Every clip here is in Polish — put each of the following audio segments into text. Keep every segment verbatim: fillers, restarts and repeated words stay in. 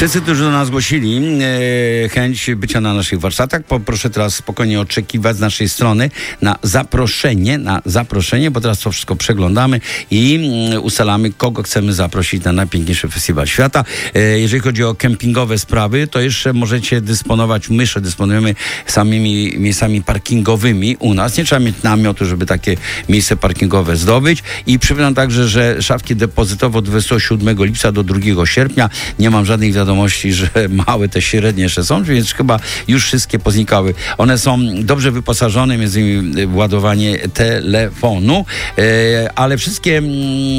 Wszyscy, którzy do nas zgłosili e, chęć bycia na naszych warsztatach, poproszę teraz spokojnie oczekiwać z naszej strony na zaproszenie, na zaproszenie, bo teraz to wszystko przeglądamy i e, ustalamy, kogo chcemy zaprosić na najpiękniejszy festiwal świata. E, jeżeli chodzi o kempingowe sprawy, to jeszcze możecie dysponować, my jeszcze dysponujemy samymi miejscami parkingowymi u nas. Nie trzeba mieć namiotu, żeby takie miejsce parkingowe zdobyć. I przypominam także, że szafki depozytowe od dwudziestego siódmego lipca do drugiego sierpnia. Nie mam żadnych wiadomości, że małe te średnie jeszcze są, więc chyba już wszystkie poznikały. One są dobrze wyposażone, między innymi ładowanie telefonu, e, ale wszystkie mm,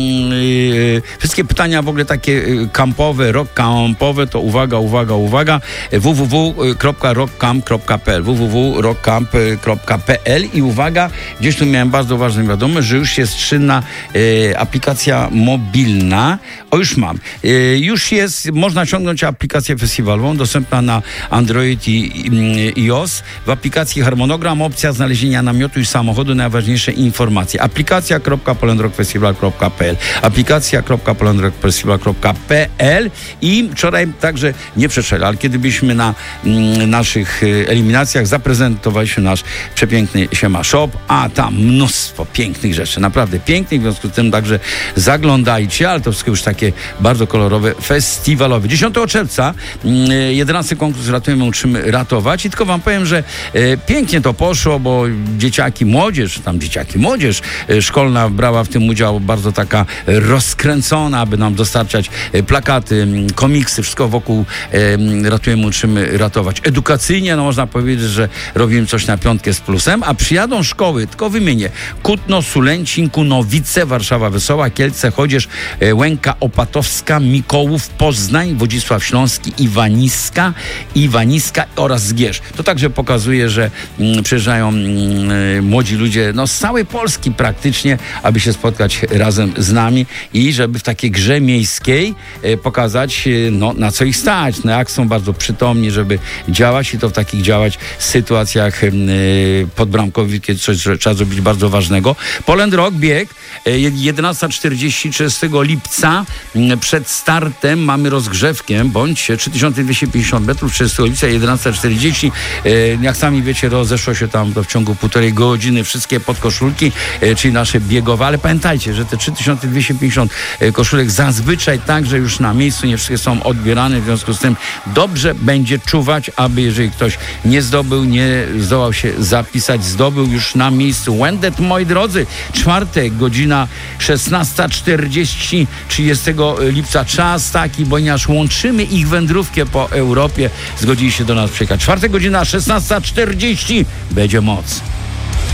e, wszystkie pytania w ogóle takie kampowe, rock campowe, to uwaga, uwaga, uwaga, w w w kropka rock camp kropka p l w w w kropka rock camp kropka p l i uwaga, gdzieś tu miałem bardzo ważną wiadomość, że już jest czynna e, aplikacja mobilna. O, już mam. E, już jest, można ściągnąć aplikację festiwalową, dostępna na Android i, i iOS. W aplikacji harmonogram, opcja znalezienia namiotu i samochodu, najważniejsze informacje. Aplikacja kropka poland rock festival kropka p l aplikacja kropka poland rock festival kropka p l i wczoraj także nie przeczytałem, ale kiedy byliśmy na mm, naszych eliminacjach, zaprezentowaliśmy nasz przepiękny Siema Shop, a tam mnóstwo pięknych rzeczy, naprawdę pięknych, w związku z tym także zaglądajcie, ale to wszystko już takie bardzo kolorowe, festiwalowe. dziesiątego czerwca jedenasty konkurs Ratujemy, uczymy ratować i tylko wam powiem, że e, pięknie to poszło, bo dzieciaki, młodzież, tam dzieciaki, młodzież e, szkolna brała w tym udział, bardzo taka rozkręcona, aby nam dostarczać e, plakaty, komiksy, wszystko wokół e, Ratujemy, uczymy ratować. Edukacyjnie, no można powiedzieć, że robimy coś na piątkę z plusem, a przyjadą szkoły, tylko wymienię, Kutno, Sulęcin, Kunowice, Warszawa Wesoła, Kielce, Chodzież, e, Łęka Opatowska, Mikołów, Poznań, Wodzisław Śląski, Iwaniska, Iwaniska oraz Zgierz. To także pokazuje, że mm, przyjeżdżają mm, młodzi ludzie no, z całej Polski praktycznie, aby się spotkać razem z nami i żeby w takiej grze miejskiej e, pokazać, e, no, na co ich stać, no, jak są bardzo przytomni, żeby działać i to w takich działać sytuacjach e, podbramkowych, kiedy coś trzeba zrobić bardzo ważnego. Poland Rock, bieg, e, jedenasta czterdzieści trzydziestego lipca m, przed startem mamy rozgrzewkę, bądź trzy tysiące dwieście pięćdziesiąt metrów, trzydziestego lipca, jedenasta czterdzieści. E, jak sami wiecie, rozeszło się tam to w ciągu półtorej godziny wszystkie podkoszulki, e, czyli nasze biegowe, ale pamiętajcie, że te trzy tysiące dwieście pięćdziesiąt e, koszulek zazwyczaj także już na miejscu, nie wszystkie są odbierane, w związku z tym dobrze będzie czuwać, aby jeżeli ktoś nie zdobył, nie zdołał się zapisać, zdobył już na miejscu. Wendet, moi drodzy, czwartek, godzina szesnasta czterdzieści, trzydziestego lipca, czas taki, ponieważ łączymy ich wędrówkę po Europie, zgodzili się do nas przyjechać. Czwartek, godzina szesnasta czterdzieści, będzie moc.